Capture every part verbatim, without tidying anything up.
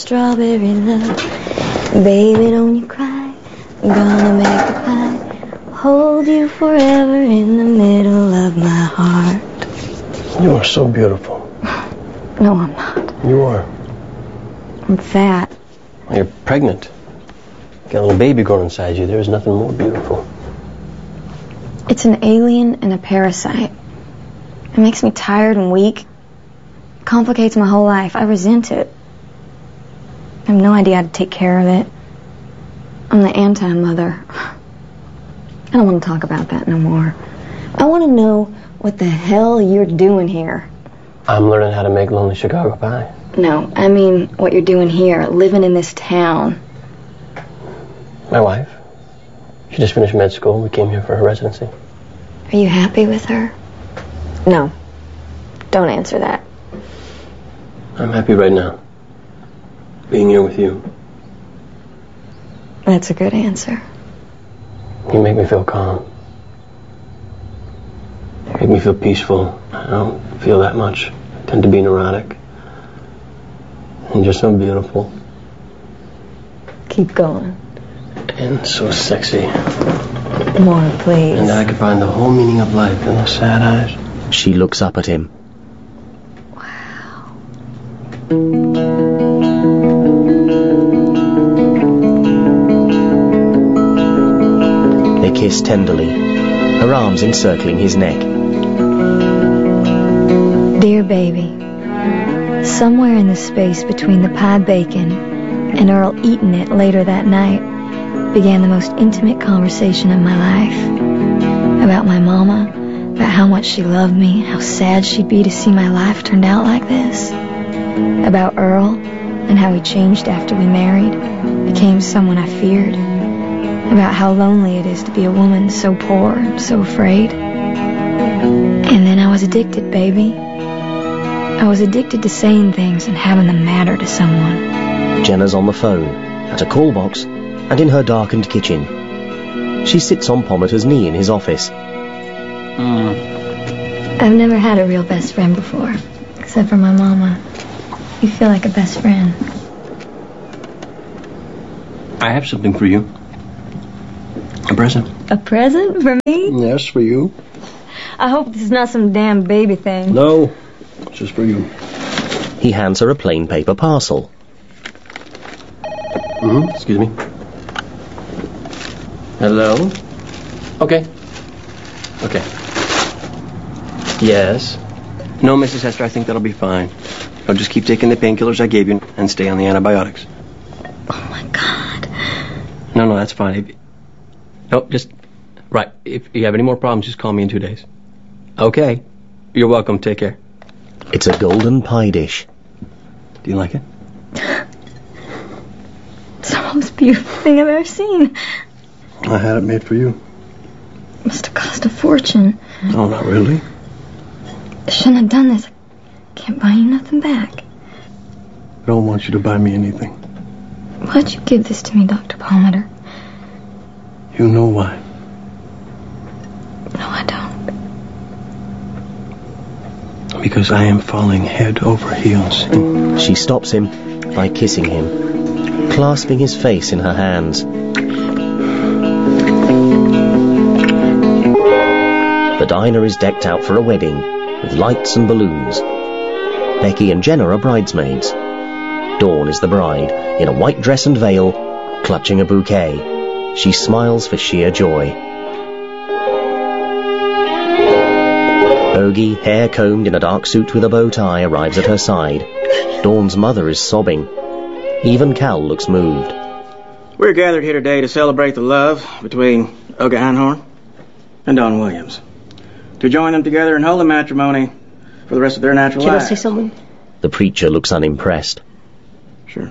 strawberry love. Baby, don't you cry, I'm gonna make a pie, hold you forever in the middle of my heart. You are so beautiful. No, I'm not. You are. I'm fat. You're pregnant. You got a little baby growing inside you. There's nothing more beautiful. It's an alien and a parasite. It makes me tired and weak. It complicates my whole life. I resent it. I have no idea how to take care of it. I'm the anti-mother. I don't want to talk about that no more. I want to know what the hell you're doing here. I'm learning how to make lonely Chicago pie. No, I mean what you're doing here, living in this town. My wife. She just finished med school. We came here for her residency. Are you happy with her? No. Don't answer that. I'm happy right now. Being here with you. That's a good answer. You make me feel calm. You make me feel peaceful. I don't feel that much. I tend to be neurotic. And you're so beautiful. Keep going. And so sexy. More, please. And I could find the whole meaning of life in those sad eyes. She looks up at him. Wow. They kiss tenderly, her arms encircling his neck. Dear baby, somewhere in the space between the pie bacon and Earl eating it later that night began the most intimate conversation of my life. About my mama, about how much she loved me, how sad she'd be to see my life turned out like this. About Earl and how he changed after we married, became someone I feared. About how lonely it is to be a woman so poor and so afraid. And then I was addicted, baby. I was addicted to saying things and having them matter to someone. Jenna's on the phone, at a call box, and in her darkened kitchen. She sits on Pomater's knee in his office. Mm. I've never had a real best friend before, except for my mama. You feel like a best friend. I have something for you. A present. A present for me? Yes, for you. I hope this is not some damn baby thing. No, it's just for you. He hands her a plain paper parcel. Mm-hmm. Excuse me. Hello? Okay. Okay. Yes? No, Missus Hester, I think that'll be fine. I'll just keep taking the painkillers I gave you and stay on the antibiotics. Oh, my God. No, no, that's fine. If, no, just... Right. If you have any more problems, just call me in two days. Okay. You're welcome. Take care. It's a golden pie dish. Do you like it? It's the most beautiful thing I've ever seen. I had it made for you. It must have cost a fortune. Oh, not really. I shouldn't have done this. I can't buy you nothing back. I don't want you to buy me anything. Why'd you give this to me, Doctor Pomater? You know why. No, I don't. Because I am falling head over heels. She stops him by kissing him, clasping his face in her hands. The diner is decked out for a wedding, with lights and balloons. Becky and Jenna are bridesmaids. Dawn is the bride, in a white dress and veil, clutching a bouquet. She smiles for sheer joy. Ogie, hair combed in a dark suit with a bow tie, arrives at her side. Dawn's mother is sobbing. Even Cal looks moved. We're gathered here today to celebrate the love between Ogie Einhorn and Dawn Williams. To join them together in holy matrimony for the rest of their natural Can lives. I say something? The preacher looks unimpressed. Sure.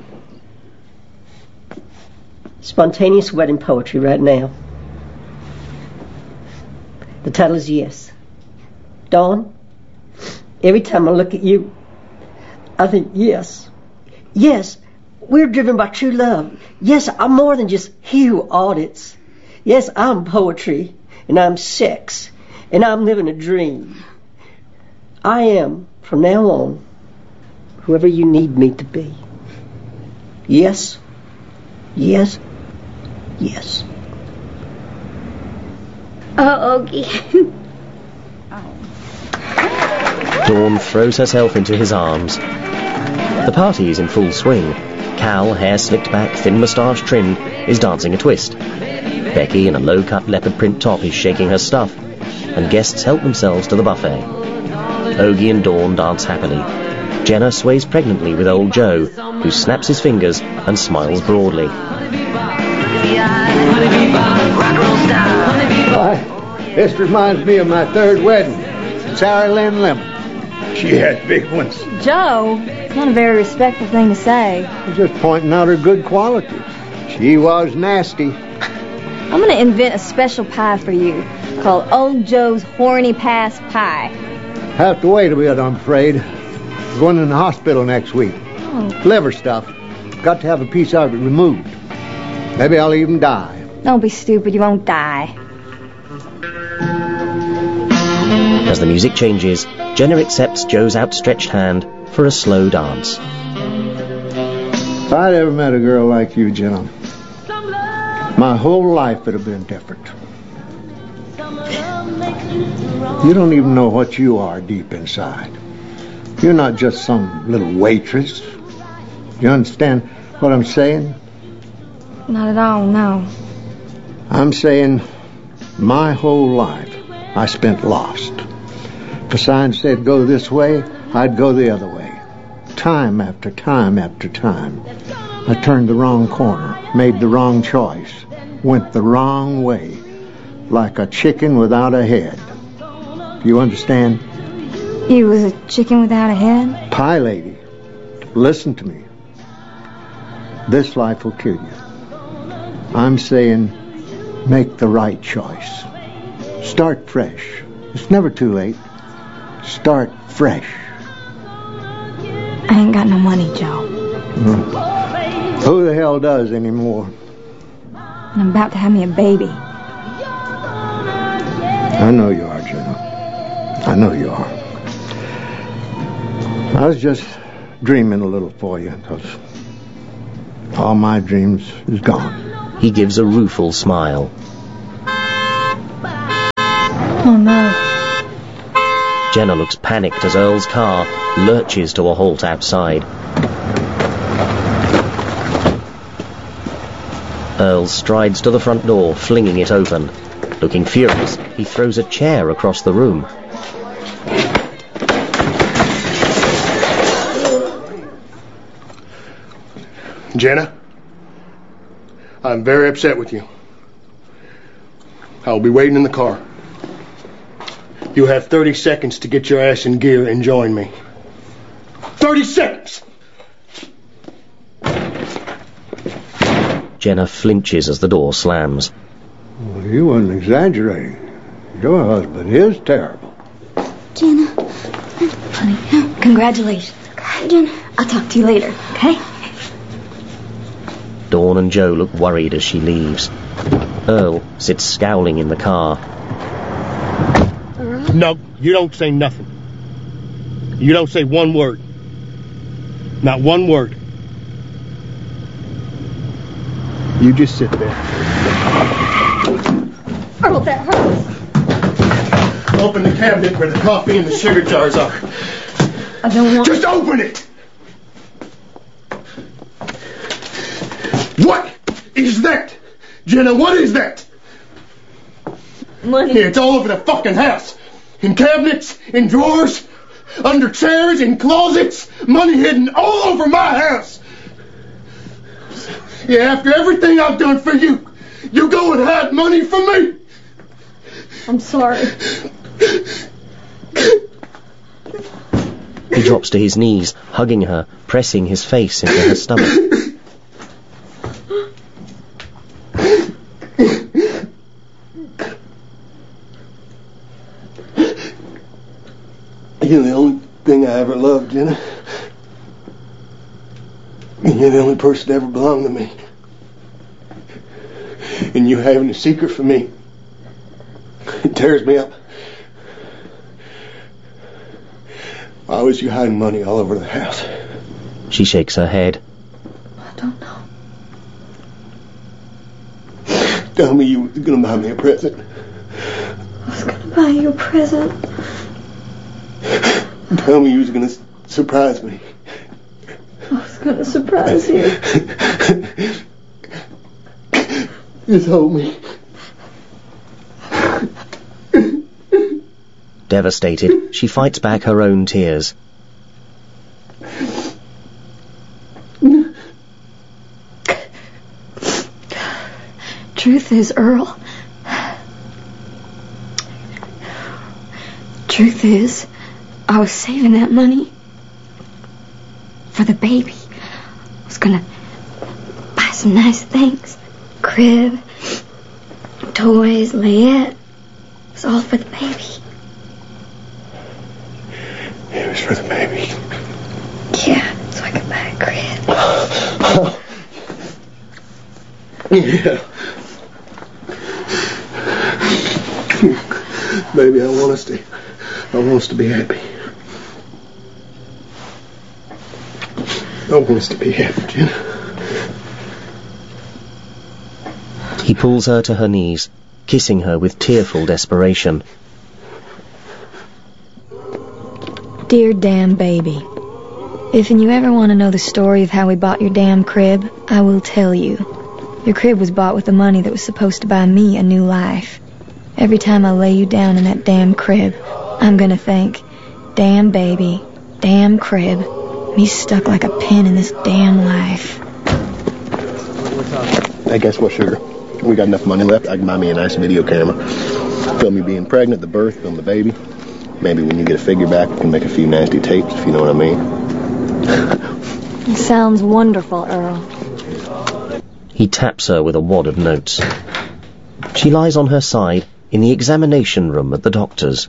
Spontaneous wedding poetry right now. The title is Yes. Dawn, every time I look at you, I think yes. Yes, we're driven by true love. Yes, I'm more than just he who audits. Yes, I'm poetry, and I'm sex, and I'm living a dream. I am, from now on, whoever you need me to be. Yes. Yes. Yes. Oh, Ogie. Dawn throws herself into his arms. The party is in full swing. Cal, hair slicked back, thin moustache trimmed, is dancing a twist. Becky, in a low-cut leopard print top, is shaking her stuff, and guests help themselves to the buffet. Ogie and Dawn dance happily. Jenna sways pregnantly with old Joe, who snaps his fingers and smiles broadly. Why, this reminds me of my third wedding. Sarah Lynn Lemon. She had big ones. Joe, not a very respectful thing to say. I'm just pointing out her good qualities. She was nasty. I'm going to invent a special pie for you called Old Joe's Horny Pass Pie. Have to wait a bit, I'm afraid. I'm going in the hospital next week. Oh. Liver stuff. Got to have a piece of it removed. Maybe I'll even die. Don't be stupid, you won't die. As the music changes, Jenna accepts Joe's outstretched hand for a slow dance. If I'd ever met a girl like you, Jenna, my whole life would have been different. You don't even know what you are deep inside. You're not just some little waitress. You understand what I'm saying? Not at all, no. I'm saying my whole life I spent lost. If a sign said go this way, I'd go the other way. Time after time after time. I turned the wrong corner, made the wrong choice, went the wrong way, like a chicken without a head. Do you understand? You was a chicken without a head? Pie lady, listen to me. This life will kill you. I'm saying make the right choice. Start fresh. It's never too late. Start fresh. I ain't got no money, Joe. Mm. Who the hell does anymore? And I'm about to have me a baby. I know you are, Jenna. I know you are. I was just dreaming a little for you, because all my dreams is gone. He gives a rueful smile. Oh, no. Jenna looks panicked as Earl's car lurches to a halt outside. Earl strides to the front door, flinging it open. Looking furious, he throws a chair across the room. Jenna, I'm very upset with you. I'll be waiting in the car. You have thirty seconds to get your ass in gear and join me. thirty seconds! Jenna flinches as the door slams. Well, you wasn't exaggerating. Your husband is terrible. Jenna, honey, congratulations. Jenna, I'll talk to you later, okay? Dawn and Joe look worried as she leaves. Earl sits scowling in the car. No, you don't say nothing. You don't say one word. Not one word. You just sit there. Earl, that hurts. Open the cabinet where the coffee and the sugar jars are. I don't want... Just open it! What is that? Jenna, what is that? Money. Here, it's all over the fucking house. In cabinets, in drawers, under chairs, in closets. Money hidden all over my house. Yeah, after everything I've done for you, you go and hide money from me. I'm sorry. He drops to his knees, hugging her, pressing his face into her stomach. You're the only thing I ever loved, Jenna. And you're the only person that ever belonged to me. And you having a secret from me, it tears me up. Why was you hiding money all over the house? She shakes her head. don't know. Tell me you were gonna buy me a present. I was gonna buy you a present. Tell me you was gonna s- surprise me. I was gonna surprise you. Just hold me. Devastated, she fights back her own tears. Truth is, Earl. Truth is, I was saving that money for the baby. I was gonna buy some nice things. Crib, toys, layette. It was all for the baby. It was for the baby. Yeah, so I could buy a crib. Yeah. Baby, I want us to, I want us to be happy. I want us to be happy, Jenna. He pulls her to her knees, kissing her with tearful desperation. Dear damn baby, if and you ever want to know the story of how we bought your damn crib, I will tell you. Your crib was bought with the money that was supposed to buy me a new life. Every time I lay you down in that damn crib, I'm gonna think, damn baby, damn crib, me stuck like a pin in this damn life. Hey, guess what, sugar? We got enough money left. I can buy me a nice video camera. Film me being pregnant, the birth, film the baby. Maybe when you get a figure back, we can make a few nasty tapes, if you know what I mean. It sounds wonderful, Earl. He taps her with a wad of notes. She lies on her side in the examination room at the doctor's.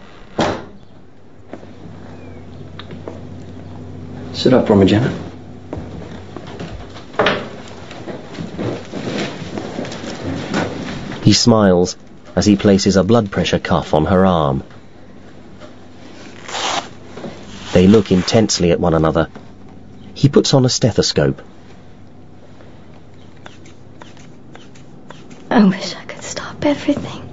Sit up for me, Jenna. He smiles as he places a blood pressure cuff on her arm. They look intensely at one another. He puts on a stethoscope. I wish I could stop everything.